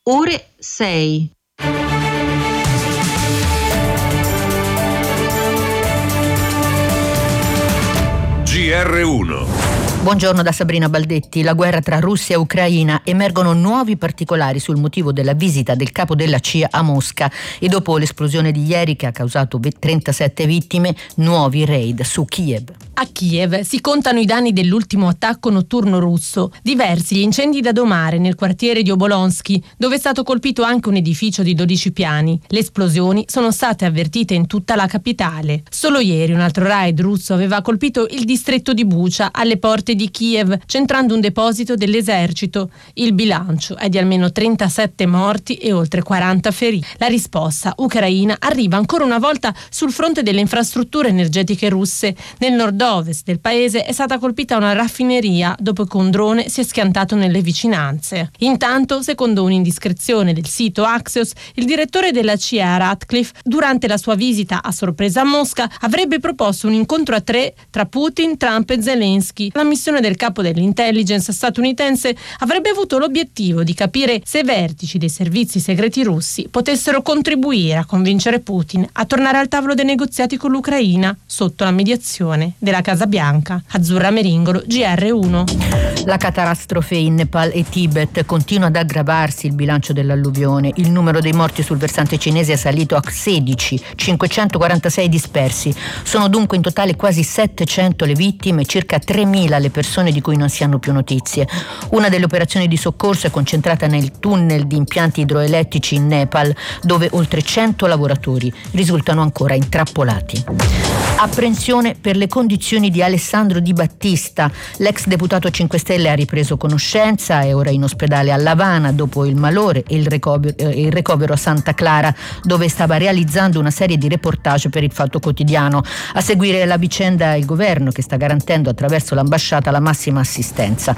ore 6. GR1. Buongiorno da Sabrina Baldetti. La guerra tra Russia e Ucraina. Emergono nuovi particolari sul motivo della visita del capo della CIA a Mosca e dopo l'esplosione di ieri che ha causato 37 vittime, nuovi raid su Kiev. A Kiev si contano i danni dell'ultimo attacco notturno russo. Diversi gli incendi da domare nel quartiere di Obolonsky, dove è stato colpito anche un edificio di 12 piani. Le esplosioni sono state avvertite in tutta la capitale. Solo ieri un altro raid russo aveva colpito il distretto di Bucha, alle porte di Kiev, centrando un deposito dell'esercito. Il bilancio è di almeno 37 morti e oltre 40 feriti. La risposta ucraina arriva ancora una volta sul fronte delle infrastrutture energetiche russe. Nel nord-ovest del paese è stata colpita una raffineria dopo che un drone si è schiantato nelle vicinanze. Intanto, secondo un'indiscrezione del sito Axios, il direttore della CIA Ratcliffe, durante la sua visita a sorpresa a Mosca, avrebbe proposto un incontro a 3 tra Putin, Trump e Zelensky. La missione del capo dell'intelligence statunitense avrebbe avuto l'obiettivo di capire se i vertici dei servizi segreti russi potessero contribuire a convincere Putin a tornare al tavolo dei negoziati con l'Ucraina sotto la mediazione della Casa Bianca. Azzurra Meringolo, GR1. La catastrofe in Nepal e Tibet continua ad aggravarsi. Il bilancio dell'alluvione. Il numero dei morti sul versante cinese è salito a 16, 546 dispersi. Sono dunque in totale quasi 700 le vittime, circa 3.000 le persone di cui non si hanno più notizie. Una delle operazioni di soccorso è concentrata nel tunnel di impianti idroelettrici in Nepal, dove oltre 100 lavoratori risultano ancora intrappolati. Apprensione per le condizioni di Alessandro Di Battista. L'ex deputato 5 Stelle ha ripreso conoscenza, è ora in ospedale a L'Avana dopo il malore e il ricovero a Santa Clara, dove stava realizzando una serie di reportage per il Fatto Quotidiano. A seguire la vicenda il governo, che sta garantendo attraverso l'ambasciata la massima assistenza.